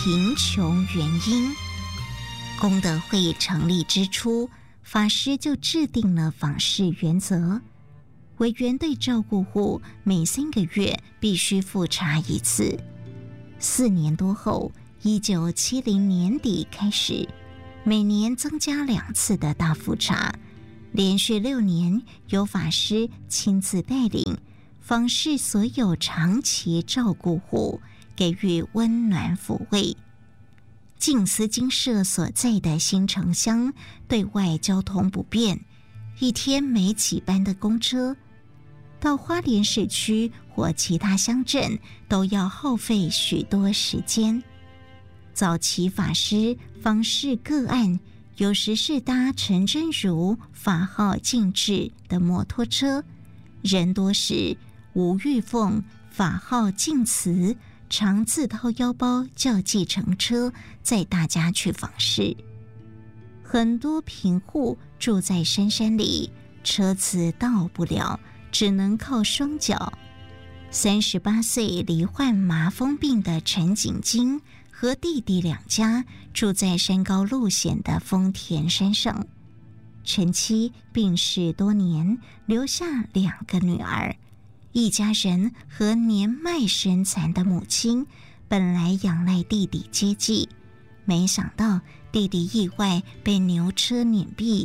贫穷原因。功德会成立之初，法师就制定了访视原则，委员对照顾户每3个月必须复查一次。4年多后，1970年底开始，每年增加2次的大复查，连续6年由法师亲自带领访视所有长期照顾户，给予温暖抚慰。静思精舍所在的新城乡对外交通不便，一天没几班的公车，到花莲市区或其他乡镇都要耗费许多时间。早期法师访视个案，有时是搭陈真如法号静智的摩托车，人多时吴玉凤法号静慈常自掏腰包叫计程车载大家去访视。很多贫户住在深山里，车子到不了，只能靠双脚。38岁罹患麻风病的陈景金和弟弟2家住在山高路险的丰田山上。陈妻病逝多年，留下2个女儿。一家人和年迈身残的母亲本来仰赖弟弟接济，没想到弟弟意外被牛车碾毙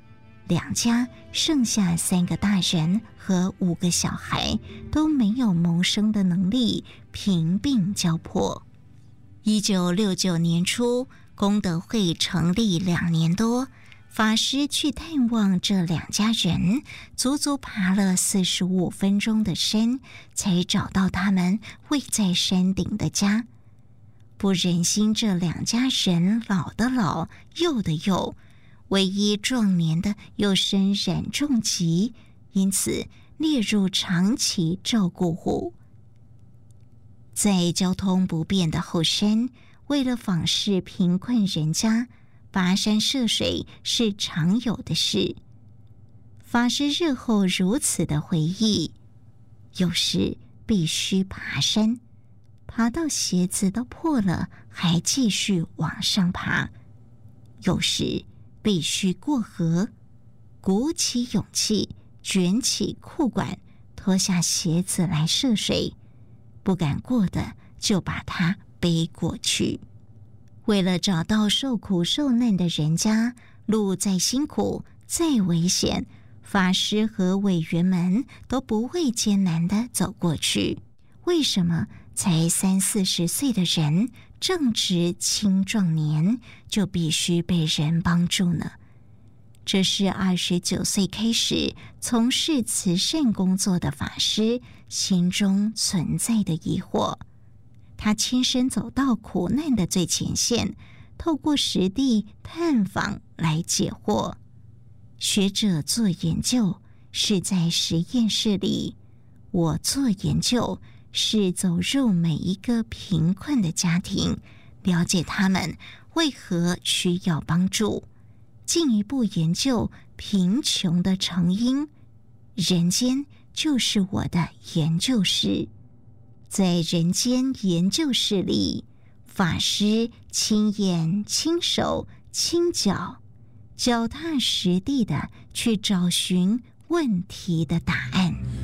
，2家剩下3个大人和5个小孩都没有谋生的能力，贫病交迫。1969年初，功德会成立2年多，法师去探望这2家人，足足爬了45分钟的山，才找到他们位在山顶的家。不忍心这2家人老的老，幼的幼，唯一壮年的又身染重疾，因此列入长期照顾户。在交通不便的后山，为了访视贫困人家，跋山涉水是常有的事。法师日后如此的回忆，有时必须爬山，爬到鞋子都破了，还继续往上爬；有时必须过河，鼓起勇气，卷起裤管，脱下鞋子来涉水，不敢过的就把它背过去。为了找到受苦受难的人家，路再辛苦再危险，法师和委员们都不畏艰难地走过去。为什么才30-40岁的人，正值青壮年，就必须被人帮助呢？这是29岁开始从事慈善工作的法师心中存在的疑惑。他亲身走到苦难的最前线，透过实地探访来解惑。学者做研究是在实验室里，我做研究是走入每一个贫困的家庭，了解他们为何需要帮助，进一步研究贫穷的成因。人间就是我的研究室。在人间研究室里，法师亲眼亲手亲脚，脚踏实地的去找寻问题的答案。